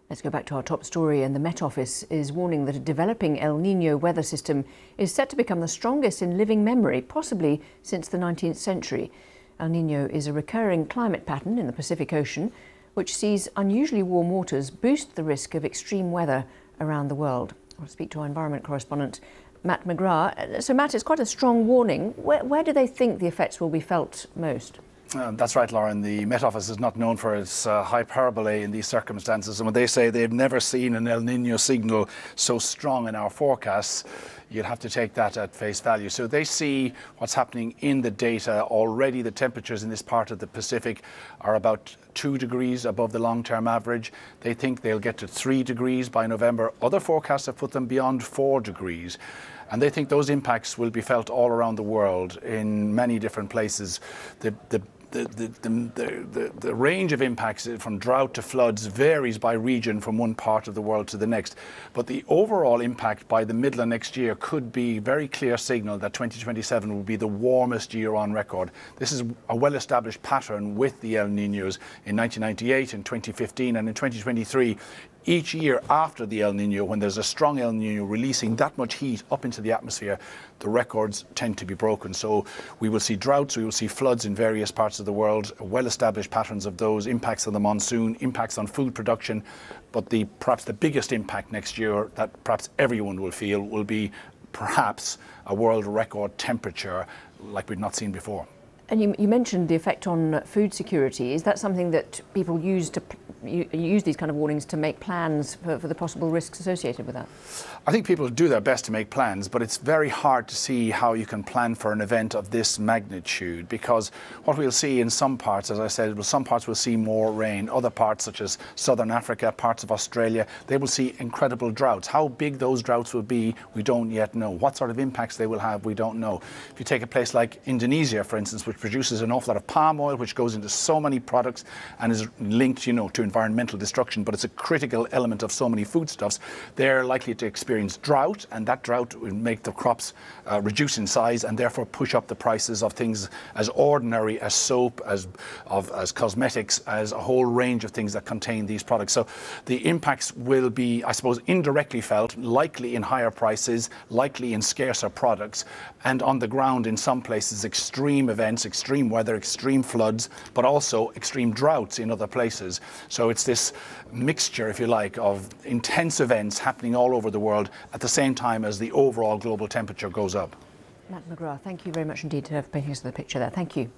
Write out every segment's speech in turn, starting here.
Let's go back to our top story, and the Met Office is warning that a developing El Niño weather system is set to become the strongest in living memory, possibly since the 19th century. El Niño is a recurring climate pattern in the Pacific Ocean, which sees unusually warm waters boost the risk of extreme weather around the world. I'll speak to our environment correspondent, Matt McGrath. So, Matt, it's quite a strong warning. Where do they think the effects will be felt most? That's right, Lauren. The Met Office is not known for its hyperbole in these circumstances. And when they say they've never seen an El Niño signal so strong in our forecasts, you'd have to take that at face value. So they see what's happening in the data already. The temperatures in this part of the Pacific are about 2 degrees above the long-term average. They think they'll get to 3 degrees by November. Other forecasts have put them beyond 4 degrees. And they think those impacts will be felt all around the world in many different places. The range of impacts from drought to floods varies by region from one part of the world to the next. But the overall impact by the middle of next year could be a very clear signal that 2027 will be the warmest year on record. This is a well-established pattern with the El Niños in 1998, in 2015 and in 2023. Each year after the El Niño, when there's a strong El Niño releasing that much heat up into the atmosphere, the records tend to be broken. So we will see droughts, we will see floods in various parts of the world, well-established patterns of those, impacts on the monsoon, impacts on food production. But perhaps the biggest impact next year that perhaps everyone will feel will be perhaps a world record temperature like we've not seen before. And you mentioned the effect on food security. Is that something that people use these kind of warnings to make plans for the possible risks associated with that? I think people do their best to make plans, but it's very hard to see how you can plan for an event of this magnitude, because what we'll see in some parts, as I said, some parts will see more rain. Other parts, such as Southern Africa, parts of Australia, they will see incredible droughts. How big those droughts will be, we don't yet know. What sort of impacts they will have, we don't know. If you take a place like Indonesia, for instance, which produces an awful lot of palm oil, which goes into so many products and is linked, to environmental destruction, but it's a critical element of so many foodstuffs, they're likely to experience drought, and that drought will make the crops reduce in size and therefore push up the prices of things as ordinary as soap, as cosmetics, as a whole range of things that contain these products. So the impacts will be, I suppose, indirectly felt, likely in higher prices, likely in scarcer products, and on the ground in some places extreme events, extreme weather, extreme floods, but also extreme droughts in other places. So it's this mixture, if you like, of intense events happening all over the world at the same time as the overall global temperature goes up. Matt McGrath, thank you very much indeed for painting us the picture there. Thank you.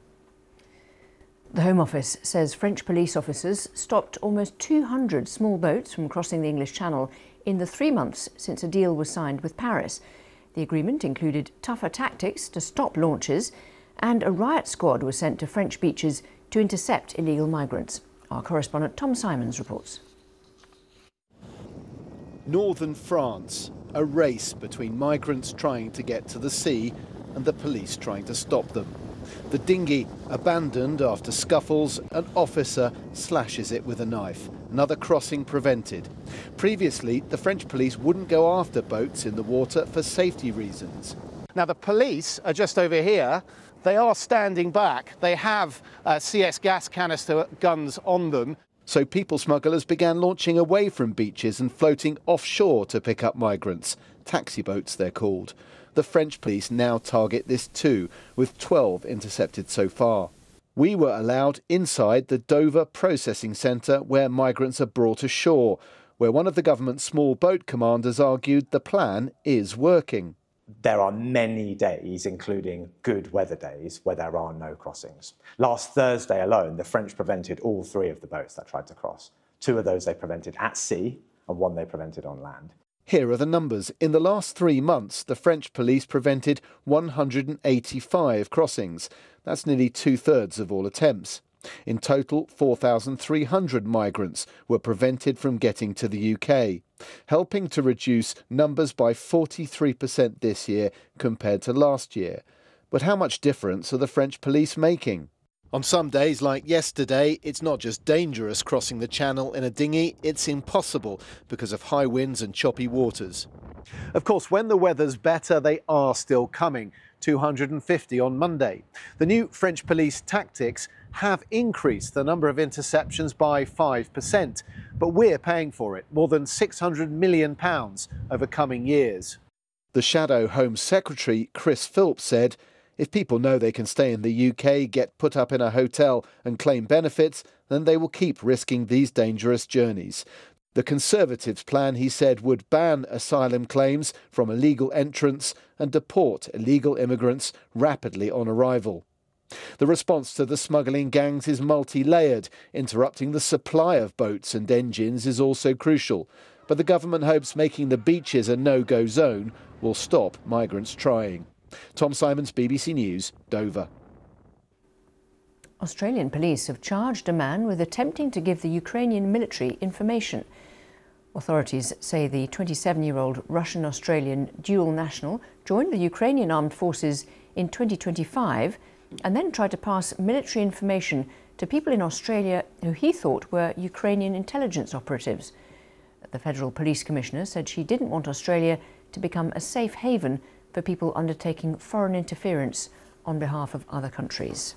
The Home Office says French police officers stopped almost 200 small boats from crossing the English Channel in the 3 months since a deal was signed with Paris. The agreement included tougher tactics to stop launches, and a riot squad was sent to French beaches to intercept illegal migrants. Our correspondent Tom Simons reports. Northern France, a race between migrants trying to get to the sea and the police trying to stop them. The dinghy abandoned after scuffles, an officer slashes it with a knife. Another crossing prevented. Previously, the French police wouldn't go after boats in the water for safety reasons. Now, the police are just over here. They are standing back. They have CS gas canister guns on them. So people smugglers began launching away from beaches and floating offshore to pick up migrants. Taxi boats, they're called. The French police now target this too, with 12 intercepted so far. We were allowed inside the Dover processing centre where migrants are brought ashore, where one of the government's small boat commanders argued the plan is working. There are many days, including good weather days, where there are no crossings. Last Thursday alone, the French prevented all 3 of the boats that tried to cross. 2 of those they prevented at sea, and 1 they prevented on land. Here are the numbers. In the last 3 months, the French police prevented 185 crossings. That's nearly 2/3 of all attempts. In total, 4,300 migrants were prevented from getting to the UK, helping to reduce numbers by 43% this year compared to last year. But how much difference are the French police making? On some days, like yesterday, it's not just dangerous crossing the channel in a dinghy, it's impossible because of high winds and choppy waters. Of course, when the weather's better, they are still coming. 250 on Monday. The new French police tactics have increased the number of interceptions by 5%, but we're paying for it, more than £600 million over coming years. The Shadow Home Secretary, Chris Philps, said, if people know they can stay in the UK, get put up in a hotel and claim benefits, then they will keep risking these dangerous journeys. The Conservatives' plan, he said, would ban asylum claims from illegal entrants and deport illegal immigrants rapidly on arrival. The response to the smuggling gangs is multi-layered. Interrupting the supply of boats and engines is also crucial. But the government hopes making the beaches a no-go zone will stop migrants trying. Tom Simons, BBC News, Dover. Australian police have charged a man with attempting to give the Ukrainian military information. Authorities say the 27-year-old Russian-Australian dual national joined the Ukrainian armed forces in 2025 and then tried to pass military information to people in Australia who he thought were Ukrainian intelligence operatives. The Federal Police Commissioner said she didn't want Australia to become a safe haven for people undertaking foreign interference on behalf of other countries.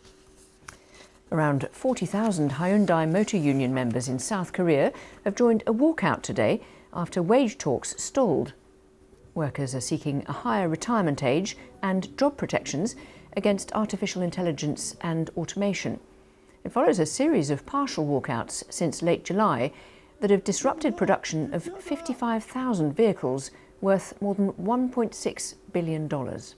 Around 40,000 Hyundai Motor Union members in South Korea have joined a walkout today after wage talks stalled. Workers are seeking a higher retirement age and job protections against artificial intelligence and automation. It follows a series of partial walkouts since late July that have disrupted production of 55,000 vehicles worth more than $1.6 billion. The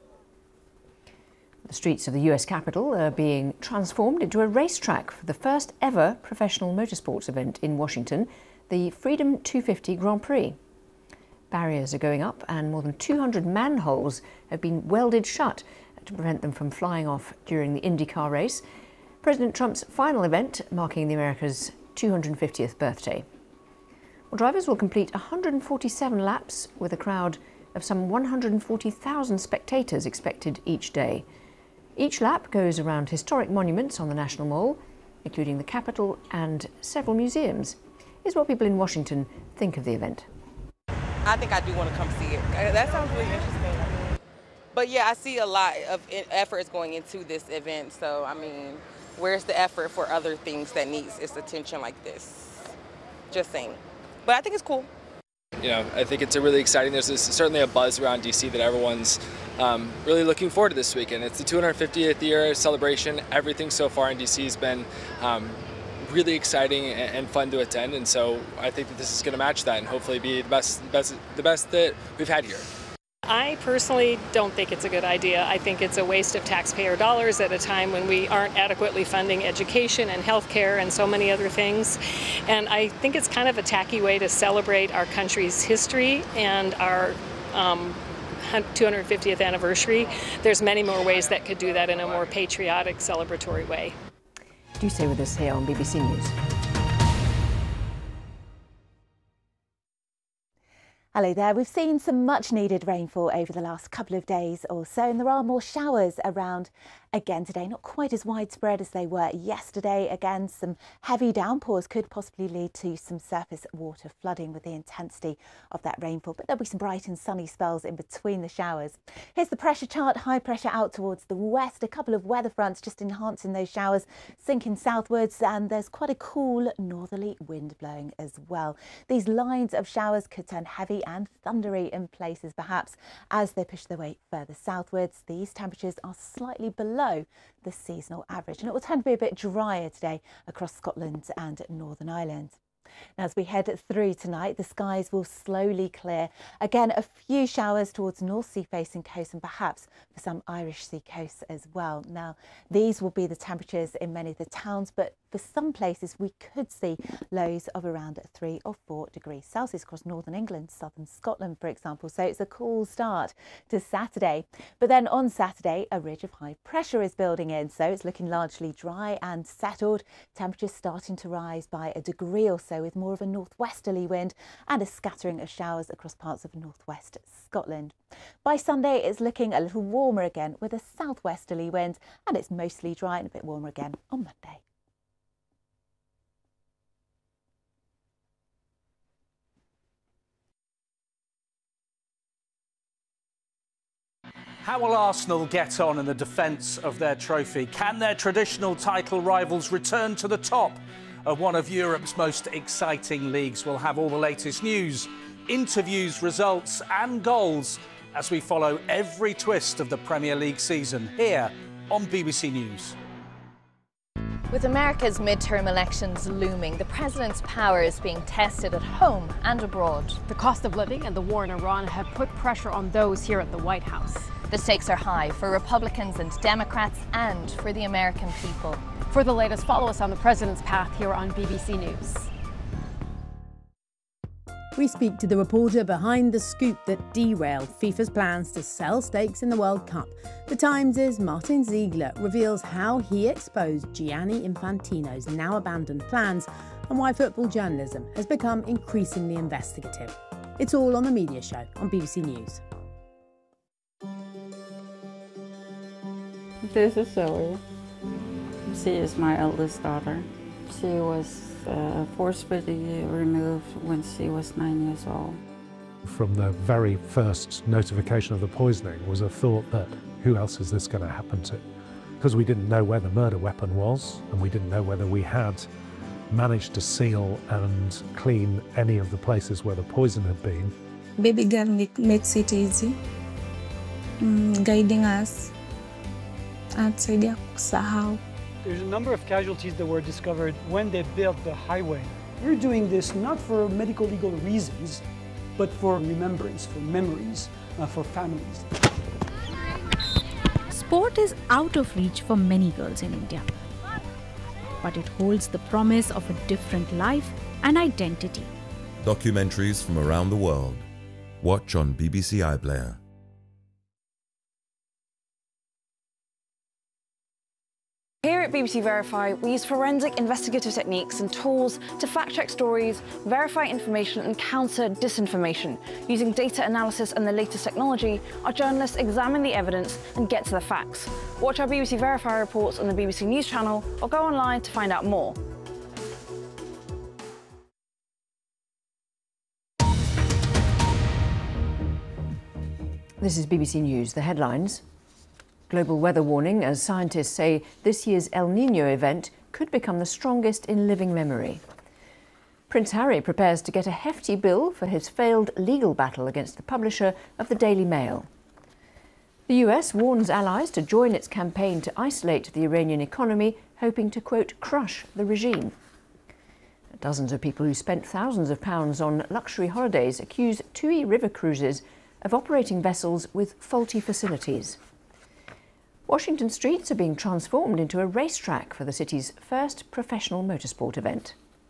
streets of the US Capitol are being transformed into a racetrack for the first ever professional motorsports event in Washington, the Freedom 250 Grand Prix. Barriers are going up and more than 200 manholes have been welded shut to prevent them from flying off during the IndyCar race, President Trump's final event marking the America's 250th birthday. Well, drivers will complete 147 laps with a crowd of some 140,000 spectators expected each day. Each lap goes around historic monuments on the National Mall, including the Capitol and several museums. Here's what people in Washington think of the event. I think I do want to come see it. That sounds really interesting. But yeah, I see a lot of efforts going into this event. So, I mean, where's the effort for other things that needs its attention like this? Just saying. But I think it's cool. You know, I think it's really exciting. There's certainly a buzz around DC that everyone's really looking forward to this weekend. It's the 250th year celebration. Everything so far in DC has been really exciting and fun to attend, and so I think that this is going to match that and hopefully be the best that we've had here. I personally don't think it's a good idea. I think it's a waste of taxpayer dollars at a time when we aren't adequately funding education and healthcare and so many other things. And I think it's kind of a tacky way to celebrate our country's history and our 250th anniversary. There's many more ways that could do that in a more patriotic, celebratory way. Do stay with us here on BBC News. Hello there. We've seen some much needed rainfall over the last couple of days or so, and there are more showers around again today, not quite as widespread as they were yesterday. Again, some heavy downpours could possibly lead to some surface water flooding with the intensity of that rainfall, but there'll be some bright and sunny spells in between the showers. Here's the pressure chart. High pressure out towards the west, a couple of weather fronts just enhancing those showers, sinking southwards, and there's quite a cool northerly wind blowing as well. These lines of showers could turn heavy and thundery in places perhaps as they push their way further southwards. These temperatures are slightly below the seasonal average, and it will tend to be a bit drier today across Scotland and Northern Ireland. Now, as we head through tonight, the skies will slowly clear. Again, a few showers towards North Sea facing coast and perhaps for some Irish Sea coasts as well. Now, these will be the temperatures in many of the towns, but for some places we could see lows of around 3 or 4 degrees Celsius across northern England, southern Scotland, for example. So it's a cool start to Saturday. But then on Saturday, a ridge of high pressure is building in, so it's looking largely dry and settled. Temperatures starting to rise by a degree or so, with more of a northwesterly wind and a scattering of showers across parts of northwest Scotland. By Sunday, it's looking a little warmer again with a southwesterly wind, and it's mostly dry and a bit warmer again on Monday. How will Arsenal get on in the defence of their trophy? Can their traditional title rivals return to the top of one of Europe's most exciting leagues? We'll have all the latest news, interviews, results and goals as we follow every twist of the Premier League season here on BBC News. With America's midterm elections looming, the president's power is being tested at home and abroad. The cost of living and the war in Iran have put pressure on those here at the White House. The stakes are high for Republicans and Democrats and for the American people. For the latest, follow us on the president's path here on BBC News. We speak to the reporter behind the scoop that derailed FIFA's plans to sell stakes in the World Cup. The Times' Martin Ziegler reveals how he exposed Gianni Infantino's now abandoned plans and why football journalism has become increasingly investigative. It's all on The Media Show on BBC News. This is Zoe. She is my eldest daughter. She was forcibly removed when she was 9 years old. From the very first notification of the poisoning was a thought that who else is this going to happen to? Because we didn't know where the murder weapon was and we didn't know whether we had managed to seal and clean any of the places where the poison had been. Baby girl makes it easy, guiding us outside kusahau. There's a number of casualties that were discovered when they built the highway. We're doing this not for medical legal reasons, but for remembrance, for memories, for families. Sport is out of reach for many girls in India, but it holds the promise of a different life and identity. Documentaries from around the world. Watch on BBC iPlayer. Here at BBC Verify, we use forensic investigative techniques and tools to fact-check stories, verify information and counter disinformation. Using data analysis and the latest technology, our journalists examine the evidence and get to the facts. Watch our BBC Verify reports on the BBC News channel or go online to find out more. This is BBC News. The headlines. Global weather warning as scientists say this year's El Niño event could become the strongest in living memory. Prince Harry prepares to get a hefty bill for his failed legal battle against the publisher of the Daily Mail. The US warns allies to join its campaign to isolate the Iranian economy, hoping to, quote, crush the regime. Dozens of people who spent thousands of pounds on luxury holidays accuse TUI River Cruises of operating vessels with faulty facilities. Washington streets are being transformed into a racetrack for the city's first professional motorsport event.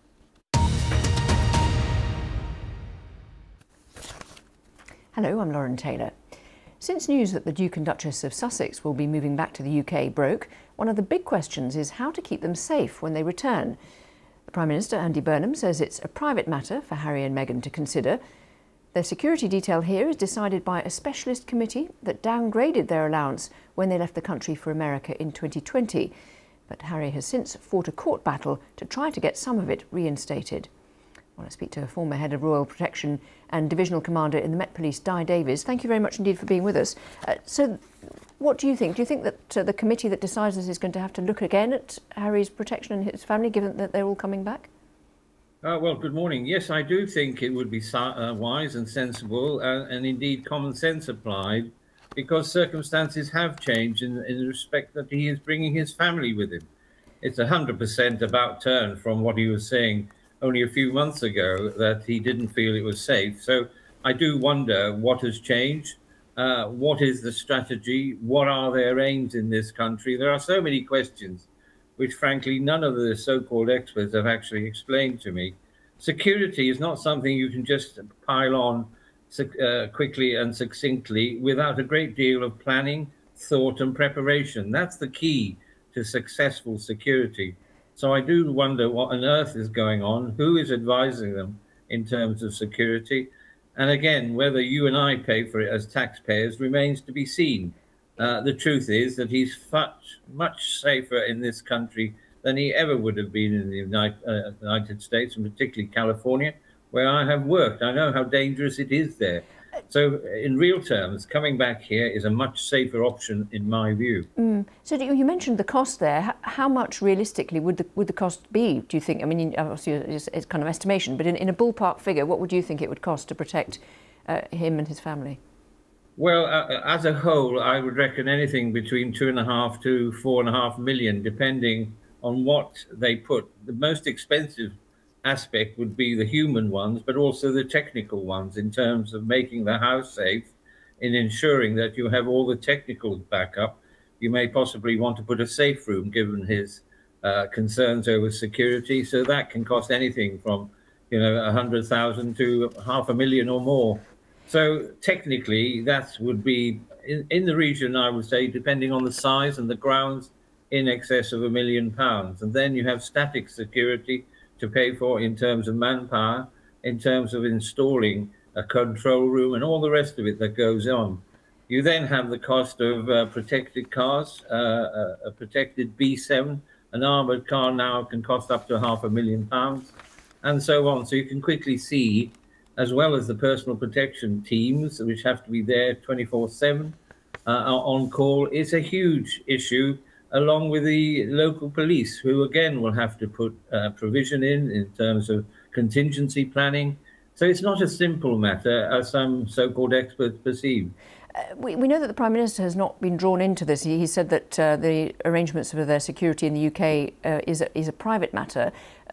Hello, I'm Lauren Taylor. Since news that the Duke and Duchess of Sussex will be moving back to the UK broke, one of the big questions is how to keep them safe when they return. The Prime Minister, Andy Burnham, says it's a private matter for Harry and Meghan to consider. Their security detail here is decided by a specialist committee that downgraded their allowance when they left the country for America in 2020. But Harry has since fought a court battle to try to get some of it reinstated. I want to speak to a former head of Royal Protection and Divisional Commander in the Met Police, Di Davies. Thank you very much indeed for being with us. So what do you think? Do you think that the committee that decides this is going to have to look again at Harry's protection and his family, given that they're all coming back? Well, good morning. Yes, I do think it would be wise and sensible and indeed common sense applied, because circumstances have changed in the respect that he is bringing his family with him. It's 100% about turn from what he was saying only a few months ago, that he didn't feel it was safe. So I do wonder what has changed. What is the strategy? What are their aims in this country? There are so many questions which, frankly, none of the so-called experts have actually explained to me. Security is not something you can just pile on quickly and succinctly without a great deal of planning, thought and preparation. That's the key to successful security. So I do wonder what on earth is going on, who is advising them in terms of security. And again, whether you and I pay for it as taxpayers remains to be seen. The truth is that he's much safer in this country than he ever would have been in the United States, and particularly California, where I have worked. I know how dangerous it is there. So in real terms, coming back here is a much safer option in my view. So you mentioned the cost there. How much realistically would the cost be, do you think? I mean, obviously it's kind of estimation, but in a ballpark figure, what would you think it would cost to protect him and his family? Well, as a whole, I would reckon anything between 2.5 to 4.5 million, depending on what they put. The most expensive aspect would be the human ones, but also the technical ones in terms of making the house safe, in ensuring that you have all the technical backup. You may possibly want to put a safe room, given his concerns over security. So that can cost anything from, 100,000 to 500,000 or more. So technically, that would be in the region, I would say, depending on the size and the grounds, in excess of £1 million. And then you have static security to pay for in terms of manpower, in terms of installing a control room and all the rest of it that goes on. You then have the cost of protected cars, a protected B7, an armoured car now can cost up to £500,000, and so on. So you can quickly see, as well as the personal protection teams, which have to be there 24/7 on call, it's a huge issue, along with the local police, who again will have to put provision in terms of contingency planning. So it's not a simple matter, as some so-called experts perceive. We know that the Prime Minister has not been drawn into this. He said that the arrangements for their security in the UK is a private matter.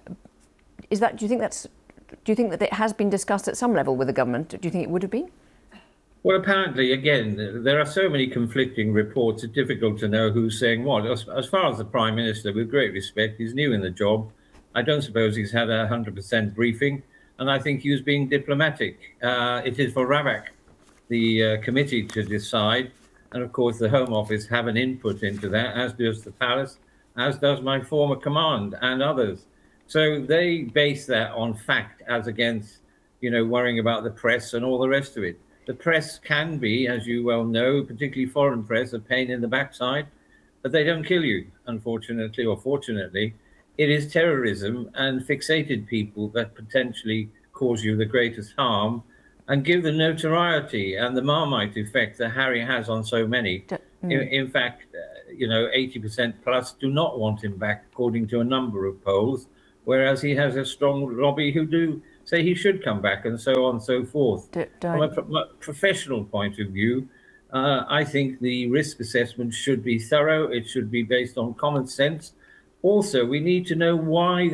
Do you think that it has been discussed at some level with the government? Do you think it would have been? Well, apparently, again, there are so many conflicting reports, it's difficult to know who's saying what. As far as the Prime Minister, with great respect, he's new in the job. I don't suppose he's had a 100% briefing, and I think he was being diplomatic. It is for RAVAC, the committee, to decide, and of course the Home Office have an input into that, as does the Palace, as does my former command and others. So they base that on fact, as against, worrying about the press and all the rest of it. The press can be, as you well know, particularly foreign press, a pain in the backside, but they don't kill you, unfortunately or fortunately. It is terrorism and fixated people that potentially cause you the greatest harm and give the notoriety and the Marmite effect that Harry has on so many. In fact, 80% plus do not want him back, according to a number of polls, whereas he has a strong lobby who do say he should come back, and so on and so forth. From a professional point of view, I think the risk assessment should be thorough. It should be based on common sense. Also, we need to know why